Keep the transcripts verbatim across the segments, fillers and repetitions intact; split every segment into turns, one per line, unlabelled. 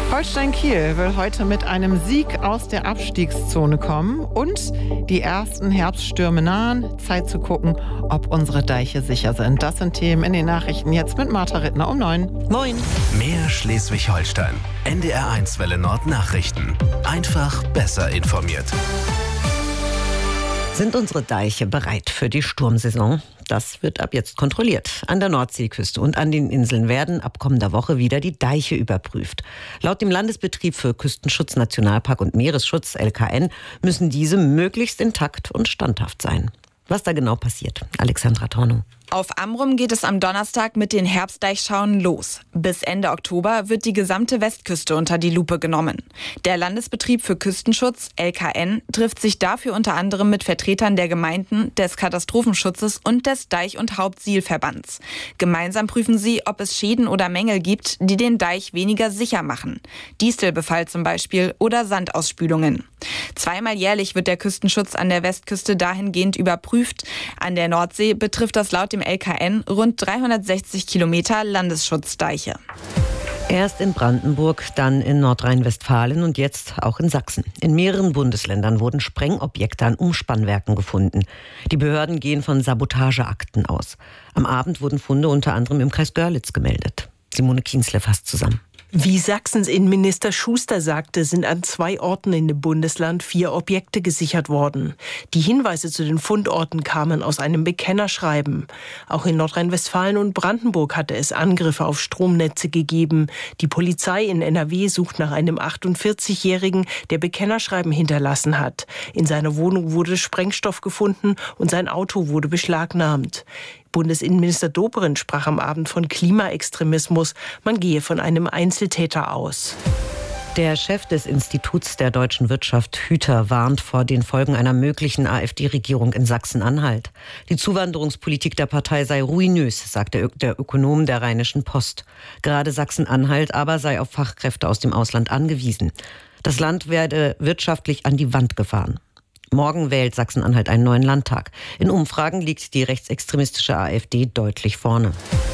Holstein Kiel will heute mit einem Sieg aus der Abstiegszone kommen und die ersten Herbststürme nahen. Zeit zu gucken, ob unsere Deiche sicher sind. Das sind Themen in den Nachrichten jetzt mit Martha Rittner um neun.
Moin.
Mehr Schleswig-Holstein. N D R eins Welle Nord Nachrichten. Einfach besser informiert.
Sind unsere Deiche bereit für die Sturmsaison? Das wird ab jetzt kontrolliert. An der Nordseeküste und an den Inseln werden ab kommender Woche wieder die Deiche überprüft. Laut dem Landesbetrieb für Küstenschutz, Nationalpark und Meeresschutz, L K N, müssen diese möglichst intakt und standhaft sein. Was da genau passiert? Alexandra Tornow.
Auf Amrum geht es am Donnerstag mit den Herbstdeichschauen los. Bis Ende Oktober wird die gesamte Westküste unter die Lupe genommen. Der Landesbetrieb für Küstenschutz, L K N, trifft sich dafür unter anderem mit Vertretern der Gemeinden, des Katastrophenschutzes und des Deich- und Hauptsielverbands. Gemeinsam prüfen sie, ob es Schäden oder Mängel gibt, die den Deich weniger sicher machen. Distelbefall zum Beispiel oder Sandausspülungen. Zweimal jährlich wird der Küstenschutz an der Westküste dahingehend überprüft. An der Nordsee betrifft das laut dem L K N rund dreihundertsechzig Kilometer Landesschutzdeiche.
Erst in Brandenburg, dann in Nordrhein-Westfalen und jetzt auch in Sachsen. In mehreren Bundesländern wurden Sprengobjekte an Umspannwerken gefunden. Die Behörden gehen von Sabotageakten aus. Am Abend wurden Funde unter anderem im Kreis Görlitz gemeldet. Simone Kienzle fasst zusammen.
Wie Sachsens Innenminister Schuster sagte, sind an zwei Orten in dem Bundesland vier Objekte gesichert worden. Die Hinweise zu den Fundorten kamen aus einem Bekennerschreiben. Auch in Nordrhein-Westfalen und Brandenburg hatte es Angriffe auf Stromnetze gegeben. Die Polizei in N R W sucht nach einem achtundvierzigjährigen, der Bekennerschreiben hinterlassen hat. In seiner Wohnung wurde Sprengstoff gefunden und sein Auto wurde beschlagnahmt. Bundesinnenminister Dobrindt sprach am Abend von Klimaextremismus. Man gehe von einem Einzeltäter aus.
Der Chef des Instituts der deutschen Wirtschaft, Hüter, warnt vor den Folgen einer möglichen AfD-Regierung in Sachsen-Anhalt. Die Zuwanderungspolitik der Partei sei ruinös, sagt der, Ö- der Ökonom der Rheinischen Post. Gerade Sachsen-Anhalt aber sei auf Fachkräfte aus dem Ausland angewiesen. Das Land werde wirtschaftlich an die Wand gefahren. Morgen wählt Sachsen-Anhalt einen neuen Landtag. In Umfragen liegt die rechtsextremistische AfD deutlich vorne.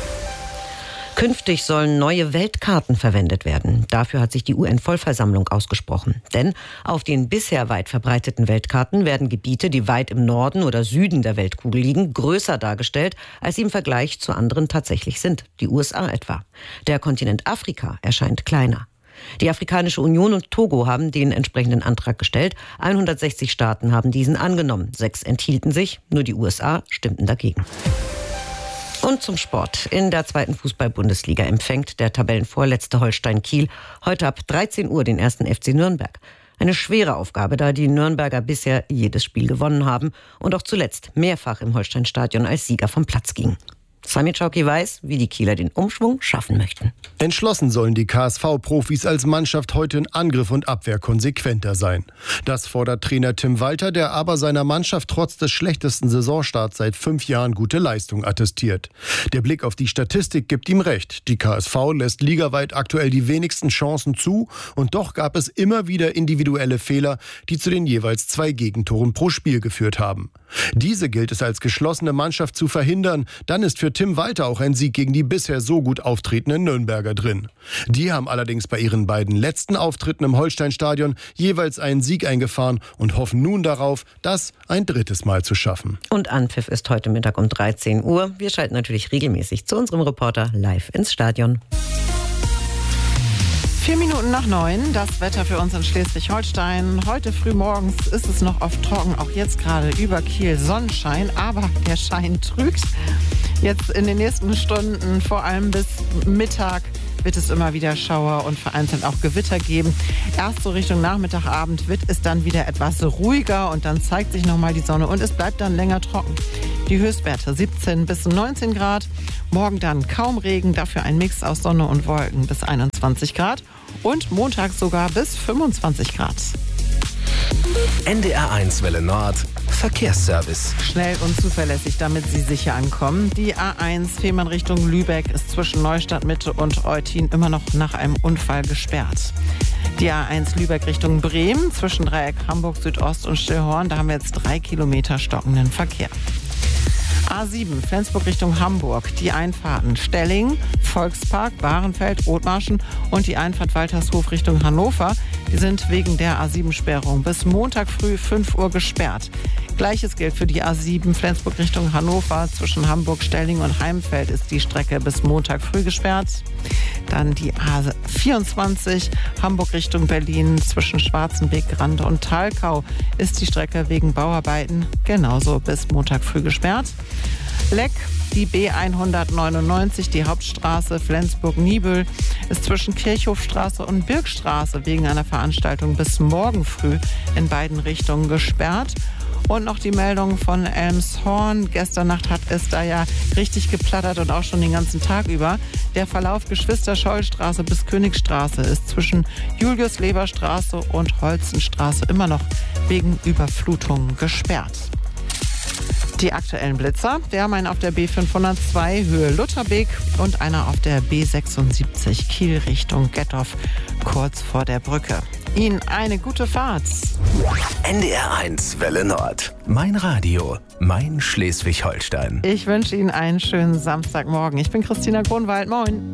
Künftig sollen neue Weltkarten verwendet werden. Dafür hat sich die U N-Vollversammlung ausgesprochen. Denn auf den bisher weit verbreiteten Weltkarten werden Gebiete, die weit im Norden oder Süden der Weltkugel liegen, größer dargestellt, als sie im Vergleich zu anderen tatsächlich sind. Die U S A etwa. Der Kontinent Afrika erscheint kleiner. Die Afrikanische Union und Togo haben den entsprechenden Antrag gestellt. hundertsechzig Staaten haben diesen angenommen. Sechs enthielten sich, nur die U S A stimmten dagegen. Und zum Sport. In der zweiten Fußball-Bundesliga empfängt der Tabellenvorletzte Holstein Kiel heute ab dreizehn Uhr den ersten F C Nürnberg. Eine schwere Aufgabe, da die Nürnberger bisher jedes Spiel gewonnen haben und auch zuletzt mehrfach im Holsteinstadion als Sieger vom Platz gingen. Sami Czauki weiß, wie die Kieler den Umschwung schaffen möchten.
Entschlossen sollen die K S V-Profis als Mannschaft heute in Angriff und Abwehr konsequenter sein. Das fordert Trainer Tim Walter, der aber seiner Mannschaft trotz des schlechtesten Saisonstarts seit fünf Jahren gute Leistung attestiert. Der Blick auf die Statistik gibt ihm recht. Die K S V lässt ligaweit aktuell die wenigsten Chancen zu und doch gab es immer wieder individuelle Fehler, die zu den jeweils zwei Gegentoren pro Spiel geführt haben. Diese gilt es als geschlossene Mannschaft zu verhindern. Dann ist für Tim Walter auch ein Sieg gegen die bisher so gut auftretenden Nürnberger drin. Die haben allerdings bei ihren beiden letzten Auftritten im Holsteinstadion jeweils einen Sieg eingefahren und hoffen nun darauf, das ein drittes Mal zu schaffen.
Und Anpfiff ist heute Mittag um dreizehn Uhr. Wir schalten natürlich regelmäßig zu unserem Reporter live ins Stadion.
Vier Minuten nach neun, das Wetter für uns in Schleswig-Holstein. Heute früh morgens ist es noch oft trocken, auch jetzt gerade über Kiel Sonnenschein, aber der Schein trügt. Jetzt in den nächsten Stunden, vor allem bis Mittag, wird es immer wieder Schauer und vereinzelt auch Gewitter geben. Erst so Richtung Nachmittag, Abend wird es dann wieder etwas ruhiger und dann zeigt sich nochmal die Sonne und es bleibt dann länger trocken. Die Höchstwerte siebzehn bis neunzehn Grad. Morgen dann kaum Regen, dafür ein Mix aus Sonne und Wolken bis einundzwanzig Grad. Und Montag sogar bis fünfundzwanzig Grad.
N D R eins Welle Nord Verkehrsservice.
Schnell und zuverlässig, damit Sie sicher ankommen. Die A eins Fehmarn Richtung Lübeck ist zwischen Neustadt Mitte und Eutin immer noch nach einem Unfall gesperrt. Die A eins Lübeck Richtung Bremen zwischen Dreieck Hamburg Südost und Stillhorn, da haben wir jetzt drei Kilometer stockenden Verkehr. A sieben, Flensburg Richtung Hamburg. Die Einfahrten Stelling, Volkspark, Bahrenfeld, Rotmarschen und die Einfahrt Waltershof Richtung Hannover. Die sind wegen der A sieben Sperrung bis Montag früh fünf Uhr gesperrt. Gleiches gilt für die A sieben Flensburg Richtung Hannover. Zwischen Hamburg, Stelling und Heimfeld ist die Strecke bis Montag früh gesperrt. Dann die A vierundzwanzig Hamburg Richtung Berlin. Zwischen Schwarzenbeek, Grande und Thalkau ist die Strecke wegen Bauarbeiten genauso bis Montag früh gesperrt. Leck, die B hundertneunundneunzig, die Hauptstraße Flensburg-Niebüll, ist zwischen Kirchhofstraße und Birkstraße wegen einer Veranstaltung bis morgen früh in beiden Richtungen gesperrt. Und noch die Meldung von Elmshorn. Gestern Nacht hat es da ja richtig geplattert und auch schon den ganzen Tag über. Der Verlauf Geschwister-Scholl-Straße bis Königstraße ist zwischen Julius-Leber-Straße und Holzenstraße immer noch wegen Überflutung gesperrt. Die aktuellen Blitzer, wir haben einen auf der B fünfhundertzwei Höhe Lutherbeek und einer auf der B sechsundsiebzig Kiel Richtung Gettorf, kurz vor der Brücke. Ihnen eine gute Fahrt.
N D R eins Welle Nord. Mein Radio, mein Schleswig-Holstein.
Ich wünsche Ihnen einen schönen Samstagmorgen. Ich bin Christina Kronwald. Moin.